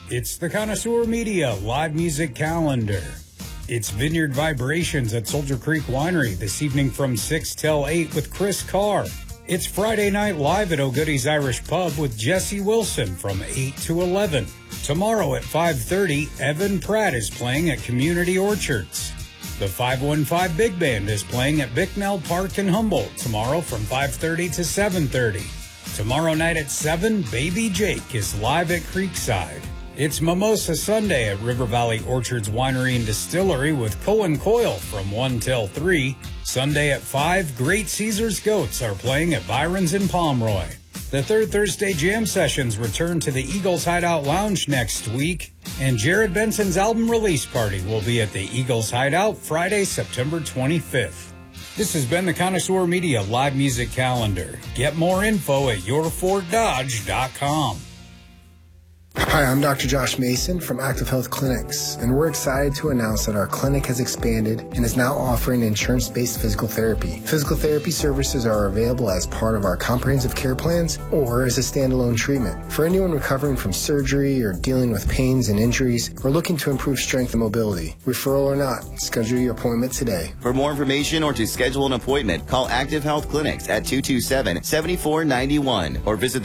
It's the Connoisseur Media live music calendar. It's Vineyard Vibrations at Soldier Creek Winery this evening from 6 till 8 with Chris Carr. It's Friday Night Live at O'Goodie's Irish Pub with Jesse Wilson from 8 to 11. Tomorrow at 5:30, Evan Pratt is playing at Community Orchards. The 515 Big Band is playing at Bicknell Park in Humboldt tomorrow from 5:30 to 7:30. Tomorrow night at 7, Baby Jake is live at Creekside. It's Mimosa Sunday at River Valley Orchards Winery and Distillery with Cohen Coyle from 1 till 3. Sunday at 5, Great Caesar's Goats are playing at Byron's in Pomeroy. The Third Thursday Jam Sessions return to the Eagles Hideout Lounge next week, and Jared Benson's album release party will be at the Eagles Hideout Friday, September 25th. This has been the Connoisseur Media live music calendar. Get more info at yourforddodge.com. Hi, I'm Dr. Josh Mason from Active Health Clinics, and we're excited to announce that our clinic has expanded and is now offering insurance-based physical therapy. Physical therapy services are available as part of our comprehensive care plans or as a standalone treatment. For anyone recovering from surgery or dealing with pains and injuries or looking to improve strength and mobility, referral or not, schedule your appointment today. For more information or to schedule an appointment, call Active Health Clinics at 227-7491 or visit